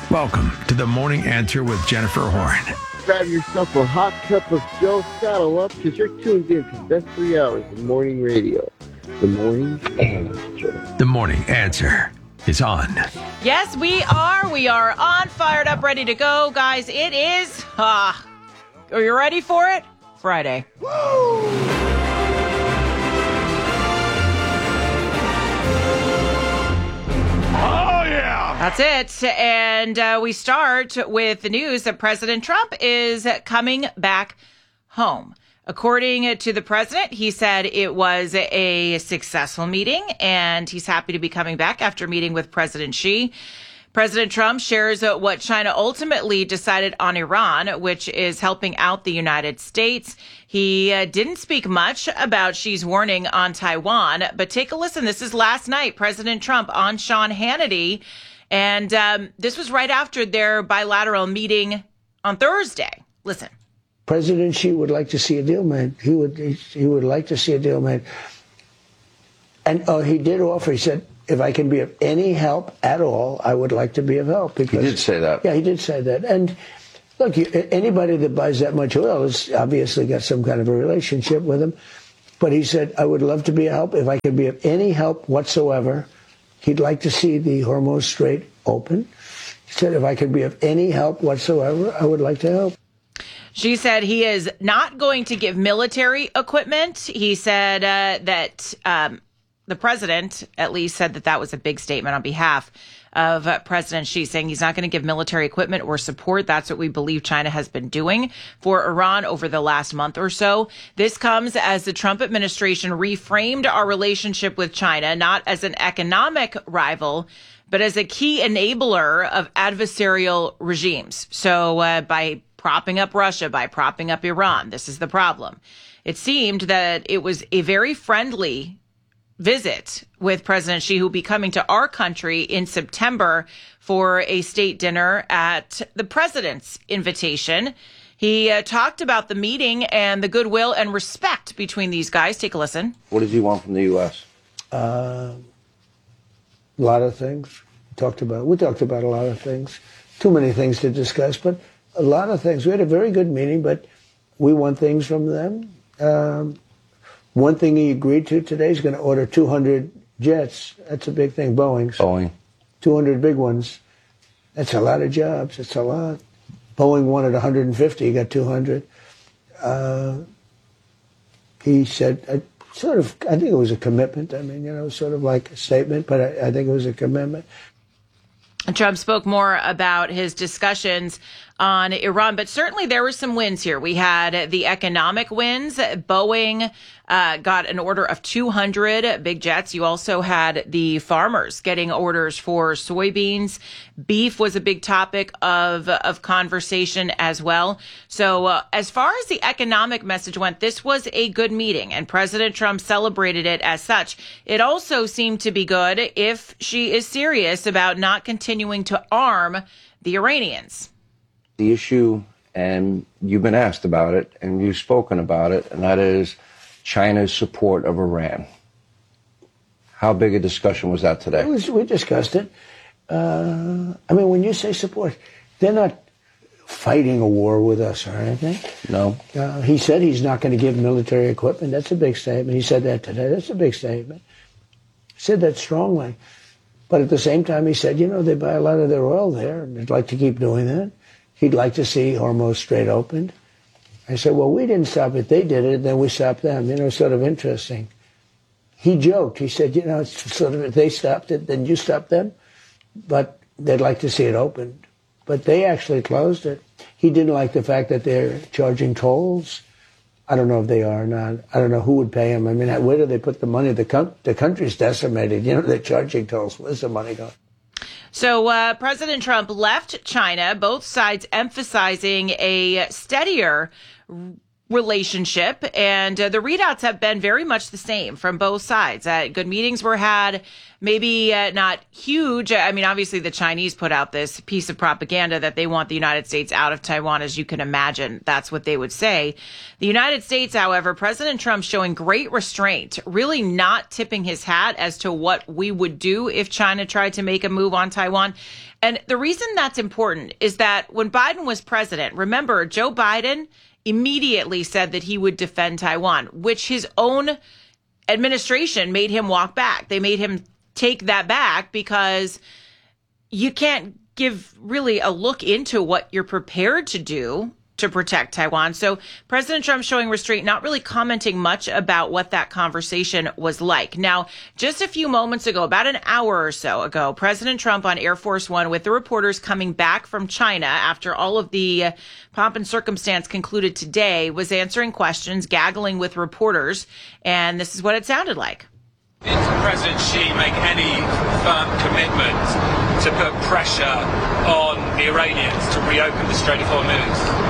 Welcome to the Morning Answer with Jennifer Horn. Grab yourself a hot cup of Joe, saddle up, because you're tuned in to the best 3 hours of morning radio. The Morning Answer. The Morning Answer is on. Yes, we are. We are on, fired up, ready to go. Guys, it is, are you ready for it? Friday. Woo! That's it. And we start with the news that President Trump is coming back home. According to the president, he said it was a successful meeting and he's happy to be coming back after meeting with President Xi. President Trump shares what China ultimately decided on Iran, which is helping out the United States. He didn't speak much about Xi's warning on Taiwan, but take a listen. This is last night, President Trump on Sean Hannity. And this was right after their bilateral meeting on Thursday. Listen. President Xi would like to see a deal made. He would like to see a deal made. And he did offer, he said, if I can be of any help at all, I would like to be of help. Because, he did say that. Yeah, he did say that. And look, anybody that buys that much oil has obviously got some kind of a relationship with him. But he said, I would love to be of help. If I can be of any help whatsoever, he'd like to see the Hormuz Strait open. He said, if I could be of any help whatsoever, I would like to help. She said he is not going to give military equipment. He said that the president, at least, said that was a big statement on behalf of President Xi, saying he's not going to give military equipment or support. That's what we believe China has been doing for Iran over the last month or so. This comes as the Trump administration reframed our relationship with China, not as an economic rival, but as a key enabler of adversarial regimes. So by propping up Russia, by propping up Iran, this is the problem. It seemed that it was a very friendly visit with President Xi, who will be coming to our country in September for a state dinner at the president's invitation. He talked about the meeting and the goodwill and respect between these guys. Take a listen. What does he want from the U.S.? A lot of things. We talked about a lot of things. Too many things to discuss, but a lot of things. We had a very good meeting, but we want things from them. One thing he agreed to today, he's going to order 200 jets. That's a big thing, Boeing. 200 big ones. That's a lot of jobs. It's a lot. Boeing wanted 150. He got 200. He said, I think it was a commitment. I mean, sort of like a statement, but I think it was a commitment. Trump spoke more about his discussions on Iran, but certainly there were some wins here. We had the economic wins. Boeing got an order of 200 big jets. You also had the farmers getting orders for soybeans. Beef was a big topic of conversation as well. So as far as the economic message went, this was a good meeting, and President Trump celebrated it as such. It also seemed to be good if she is serious about not continuing to arm the Iranians. The issue, and you've been asked about it, and you've spoken about it, and that is China's support of Iran. How big a discussion was that today? We discussed it. When you say support, they're not fighting a war with us or anything. No. He said he's not going to give military equipment. That's a big statement. He said that today. That's a big statement. He said that strongly. But at the same time, he said, they buy a lot of their oil there, and they'd like to keep doing that. He'd like to see Hormuz Strait opened. I said, well, we didn't stop it. They did it, then we stopped them. Sort of interesting. He joked. He said, it's sort of, if they stopped it, then you stopped them. But they'd like to see it opened. But they actually closed it. He didn't like the fact that they're charging tolls. I don't know if they are or not. I don't know who would pay them. Where do they put the money? The country's decimated. They're charging tolls. Where's the money going? So President Trump left China, both sides emphasizing a steadier relationship, and the readouts have been very much the same from both sides. Good meetings were had, maybe not huge. I mean, obviously the Chinese put out this piece of propaganda that they want the United States out of Taiwan, as you can imagine. That's what they would say. The United States, however, President Trump showing great restraint, really not tipping his hat as to what we would do if China tried to make a move on Taiwan. And the reason that's important is that when Biden was president, remember, Joe Biden immediately said that he would defend Taiwan, which his own administration made him walk back. They made him take that back because you can't give really a look into what you're prepared to do to protect Taiwan. So President Trump showing restraint, not really commenting much about what that conversation was like. Now, just a few moments ago, about an hour or so ago, President Trump on Air Force One with the reporters coming back from China after all of the pomp and circumstance concluded today was answering questions, gaggling with reporters. And this is what it sounded like. Did President Xi make any firm commitment to put pressure on the Iranians to reopen the Strait of Hormuz?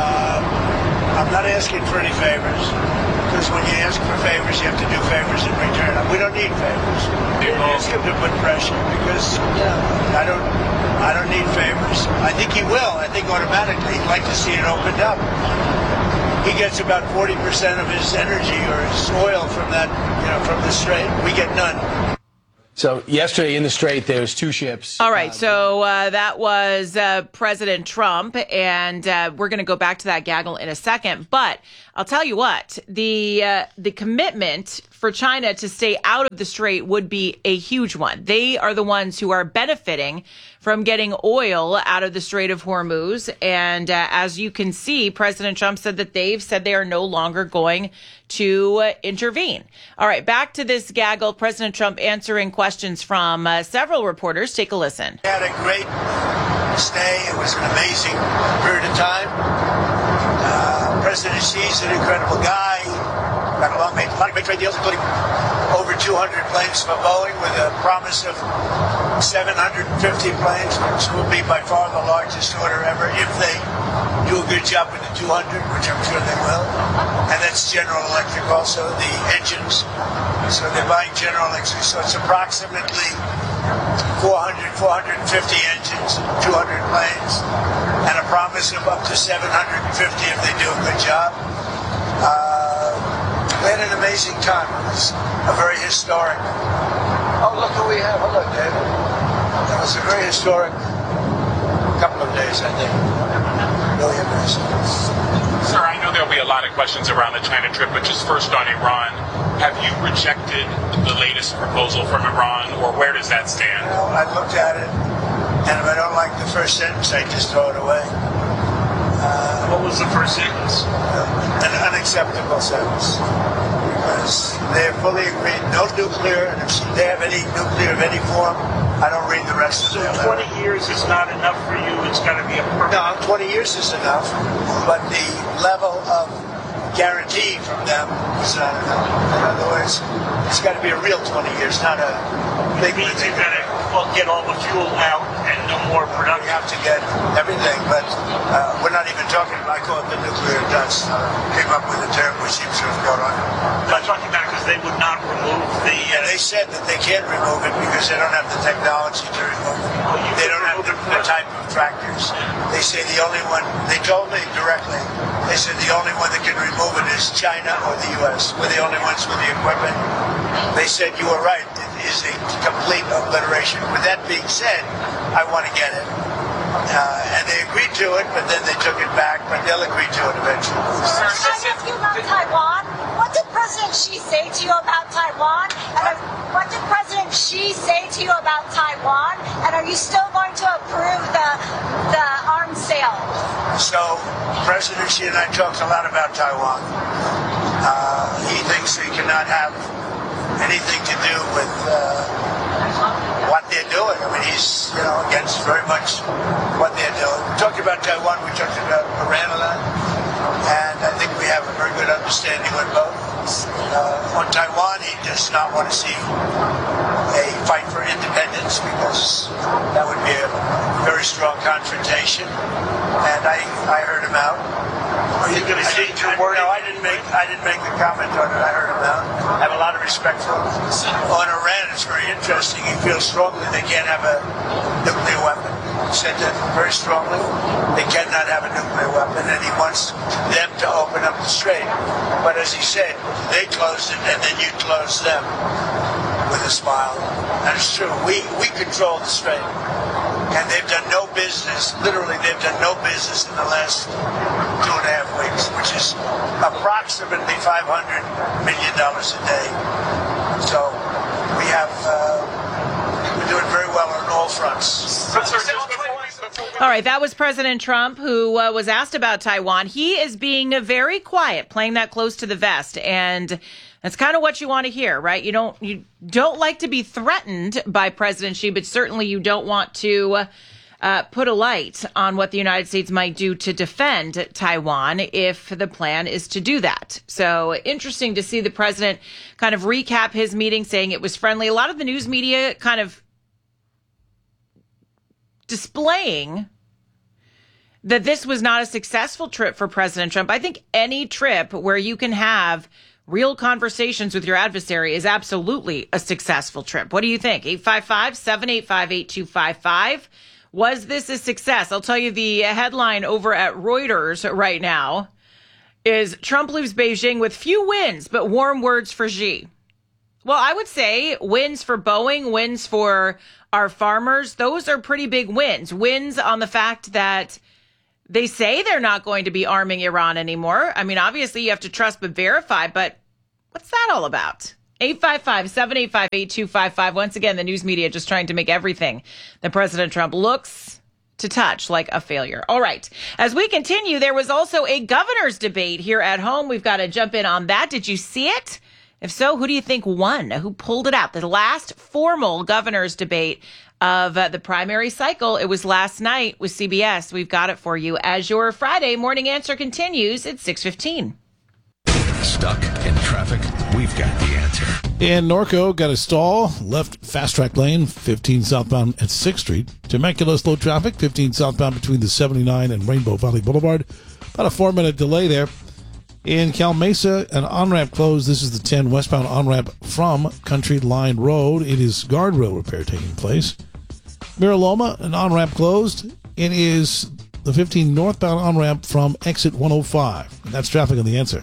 I'm not asking for any favors, because when you ask for favors, you have to do favors in return. We don't need favors. We don't ask him to put pressure, because I don't need favors. I think he will. I think automatically he'd like to see it opened up. He gets about 40% of his energy or his oil from that, from the strait. We get none. So yesterday in the Strait, there was 2 ships. All right. So that was President Trump. And we're going to go back to that gaggle in a second. But I'll tell you what, the commitment for China to stay out of the Strait would be a huge one. They are the ones who are benefiting from getting oil out of the Strait of Hormuz. And as you can see, President Trump said that they've said they are no longer going to intervene. All right, back to this gaggle. President Trump answering questions from several reporters. Take a listen. We had a great stay. It was an amazing period of time. President Xi's an incredible guy. Got a lot of great trade deals, including over 200 planes from Boeing with a promise of 750 planes, which will be by far the largest order ever if they do a good job with the 200, which I'm sure they will. And that's General Electric also, the engines. So they're buying General Electric. So it's approximately 450 engines, 200 planes, and a promise of up to 750 if they do a good job. We had an amazing time. It was a very historic. Oh, look who we have. Hello, David. It was a very historic couple of days, I think. Really amazing. Sir, I know there'll be a lot of questions around the China trip, but just first on Iran, have you rejected the latest proposal from Iran, or where does that stand? Well, I looked at it, and if I don't like the first sentence, I just throw it away. What was the first sentence? An unacceptable sentence. Because they're fully agreed, no nuclear, and if they have any nuclear of any form, I don't read the rest of it. So 20 years is not enough for you, it's got to be a permanent. No, 20 years is enough, but the level of guarantee from them is not enough. In other words, it's got to be a real 20 years, not a big thing. It means you got to get all the fuel out and no more production. You have to get everything, but we're not even talking about, I call it the nuclear dust. Came up with a term which seems to have gone on. I'm talking about because they would not remove the... They said that they can't remove it because they don't have the technology to remove it. Well, they don't have the type of tractors. They say the only one, they told me directly, they said the only one that can remove it is China or the U.S. We're the only ones with the equipment. They said you were right. It is a complete obliteration. With that being said, I want to get it. And they agreed to it, but then they took it back, but they'll agree to it eventually. Can I ask you about Taiwan? What did President Xi say to you about Taiwan? And what did President Xi say to you about Taiwan? And are you still going to approve the arms sale? So President Xi and I talked a lot about Taiwan. He thinks he cannot have anything to do with what they're doing. I mean, he's against very much what they're doing. We talked about Taiwan, we talked about Iran a lot, and I think we have a very good understanding on both. On Taiwan, he does not want to see a fight for independence because that would be a very strong confrontation, and I heard him out. Are you going to change your wording? No, I didn't make the comment on it. I heard about it. I have a lot of respect for him. On Iran, it's very interesting. He feels strongly they can't have a nuclear weapon. He said that very strongly. They cannot have a nuclear weapon, and he wants them to open up the strait. But as he said, they closed it, and then you closed them, with a smile. And it's true. We control the strait. And they've done no business, literally they've done no business in the last 2.5 weeks, which is approximately $500 million a day. So we're doing very well on all fronts. All right, that was President Trump, who was asked about Taiwan. He is being very quiet, playing that close to the vest, and that's kind of what you want to hear, right? You don't like to be threatened by President Xi, but certainly you don't want to put a light on what the United States might do to defend Taiwan if the plan is to do that. So interesting to see the president kind of recap his meeting, saying it was friendly. A lot of the news media kind of displaying that this was not a successful trip for President Trump. I think any trip where you can have real conversations with your adversary is absolutely a successful trip. What do you think? 855-785-8255. Was this a success? I'll tell you the headline over at Reuters right now is Trump leaves Beijing with few wins, but warm words for Xi. Well, I would say wins for Boeing, wins for our farmers. Those are pretty big wins. Wins on the fact that they say they're not going to be arming Iran anymore. I mean, obviously you have to trust but verify, but what's that all about? 855-785-8255. Once again, the news media just trying to make everything that President Trump looks to touch like a failure. All right. As we continue, there was also a governor's debate here at home. We've got to jump in on that. Did you see it? If so, who do you think won? Who pulled it out? The last formal governor's debate of the primary cycle. It was last night with CBS. We've got it for you as your Friday morning answer continues at 6:15. Stuck in traffic? We've got the answer. In Norco, got a stall, left fast track lane, 15 southbound at 6th Street. Temecula, slow traffic, 15 southbound between the 79 and Rainbow Valley Boulevard. About a 4-minute delay there. In Cal Mesa, an on-ramp closed. This is the 10 westbound on-ramp from Country Line Road. It is guardrail repair taking place. Miraloma, an on-ramp closed. It is the 15 northbound on-ramp from exit 105. And that's traffic on the answer.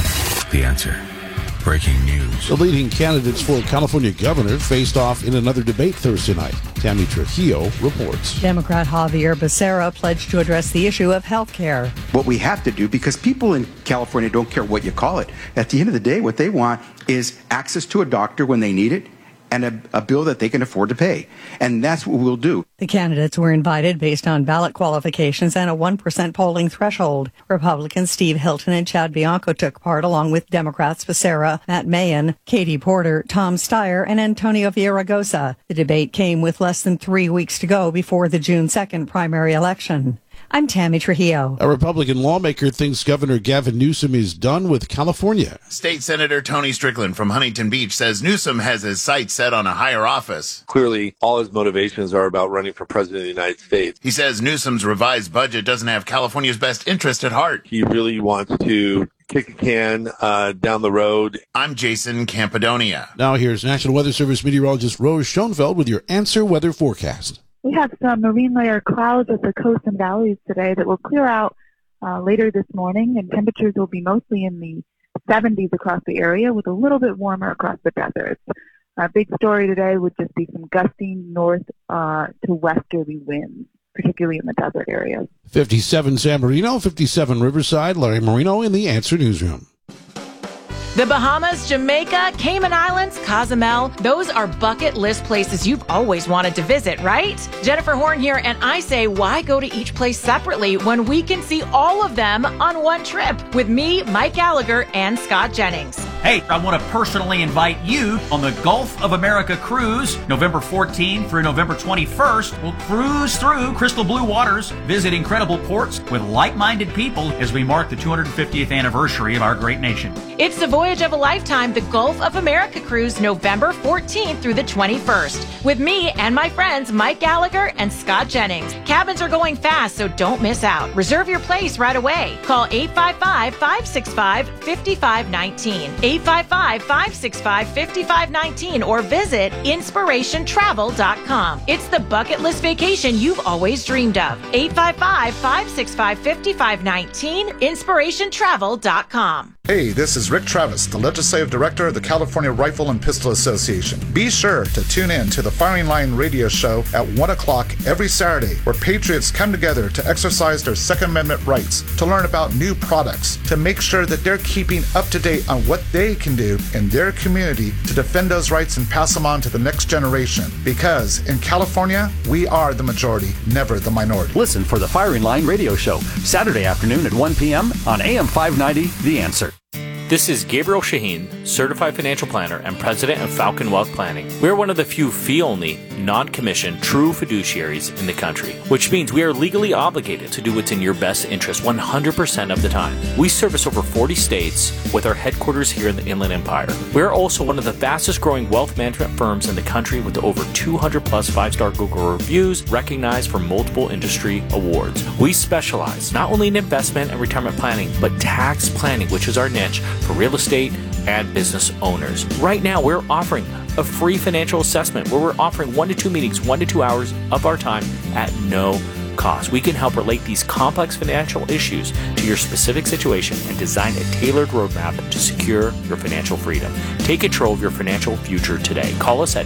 The answer. Breaking news. The leading candidates for California governor faced off in another debate Thursday night. Tammy Trujillo reports. Democrat Javier Becerra pledged to address the issue of health care. What we have to do, because people in California don't care what you call it, at the end of the day, what they want is access to a doctor when they need it and a bill that they can afford to pay. And that's what we'll do. The candidates were invited based on ballot qualifications and a 1% polling threshold. Republicans Steve Hilton and Chad Bianco took part, along with Democrats Becerra, Matt Mayen, Katie Porter, Tom Steyer, and Antonio Villaraigosa. The debate came with less than 3 weeks to go before the June 2nd primary election. I'm Tammy Trujillo. A Republican lawmaker thinks Governor Gavin Newsom is done with California. State Senator Tony Strickland from Huntington Beach says Newsom has his sights set on a higher office. Clearly, all his motivations are about running for president of the United States. He says Newsom's revised budget doesn't have California's best interest at heart. He really wants to kick a can down the road. I'm Jason Campidonia. Now here's National Weather Service meteorologist Rose Schoenfeld with your Answer Weather forecast. We have some marine layer clouds at the coast and valleys today that will clear out later this morning, and temperatures will be mostly in the 70s across the area with a little bit warmer across the deserts. Our big story today would just be some gusting north to westerly winds, particularly in the desert areas. 57 San Marino, 57 Riverside. Larry Marino in the Answer Newsroom. The Bahamas, Jamaica, Cayman Islands, Cozumel, those are bucket list places you've always wanted to visit, right? Jennifer Horn here, and I say, why go to each place separately when we can see all of them on one trip with me, Mike Gallagher, and Scott Jennings? Hey, I want to personally invite you on the Gulf of America cruise, November 14th through November 21st. We'll cruise through crystal blue waters, visit incredible ports with like-minded people as we mark the 250th anniversary of our great nation. It's the voyage of a lifetime, the Gulf of America cruise, November 14th through the 21st. With me and my friends Mike Gallagher and Scott Jennings. Cabins are going fast, so don't miss out. Reserve your place right away. Call 855-565-5519. 855-565-5519 or visit inspirationtravel.com. It's the bucket list vacation you've always dreamed of. 855-565-5519, inspirationtravel.com. Hey, this is Rick Travis, the Legislative Director of the California Rifle and Pistol Association. Be sure to tune in to the Firing Line radio show at 1 o'clock every Saturday, where patriots come together to exercise their Second Amendment rights, to learn about new products, to make sure that they're keeping up to date on what they can do in their community to defend those rights and pass them on to the next generation. Because in California, we are the majority, never the minority. Listen for the Firing Line radio show, Saturday afternoon at 1 p.m. on AM 590, The Answer. This is Gabriel Shaheen, Certified Financial Planner and President of Falcon Wealth Planning. We are one of the few fee-only, non-commissioned, true fiduciaries in the country, which means we are legally obligated to do what's in your best interest 100% of the time. We service over 40 states with our headquarters here in the Inland Empire. We are also one of the fastest growing wealth management firms in the country with over 200 plus 5-star Google reviews recognized for multiple industry awards. We specialize not only in investment and retirement planning, but tax planning, which is our niche for real estate and business owners. Right now, we're offering a free financial assessment where we're offering 1 to 2 meetings, 1 to 2 hours of our time at no cost. We can help relate these complex financial issues to your specific situation and design a tailored roadmap to secure your financial freedom. Take control of your financial future today. Call us at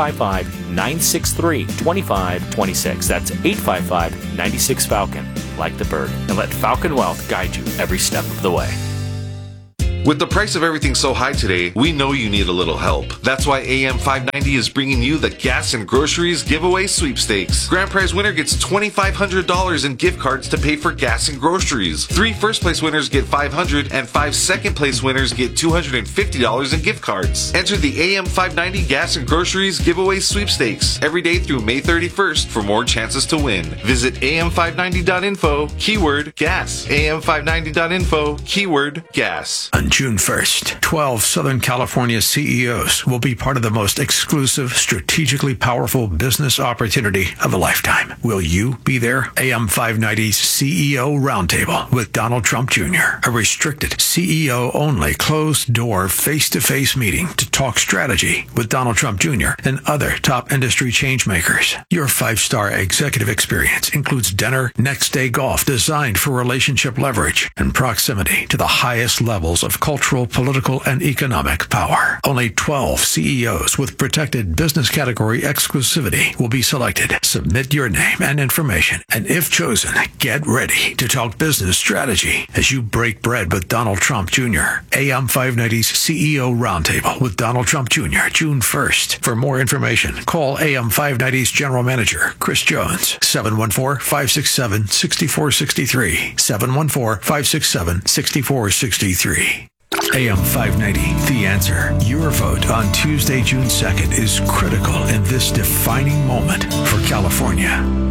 855-963-2526. That's 855-96-FALCON, like the bird. And let Falcon Wealth guide you every step of the way. With the price of everything so high today, we know you need a little help. That's why AM 590 is bringing you the Gas and Groceries Giveaway Sweepstakes. Grand prize winner gets $2,500 in gift cards to pay for gas and groceries. 3 first-place winners get $500, and 5 second-place winners get $250 in gift cards. Enter the AM 590 Gas and Groceries Giveaway Sweepstakes every day through May 31st for more chances to win. Visit am590.info, keyword gas. am590.info, keyword gas. On June 1st, 12 Southern California CEOs will be part of the most exclusive, strategically powerful business opportunity of a lifetime. Will you be there? AM 590's CEO Roundtable with Donald Trump Jr., a restricted CEO-only, closed-door, face-to-face meeting to talk strategy with Donald Trump Jr. and other top industry changemakers. Your 5-star executive experience includes dinner, next-day golf designed for relationship leverage and proximity to the highest levels of cultural, political, and economic power. Only 12 CEOs with protected business category exclusivity will be selected. Submit your name and information, and if chosen, get ready to talk business strategy as you break bread with Donald Trump Jr. AM 590's CEO Roundtable with Donald Trump Jr., June 1st. For more information, call AM 590's General Manager, Chris Jones, 714-567-6463, 714-567-6463. AM 590, The Answer. Your vote on Tuesday, June 2nd is critical in this defining moment for California.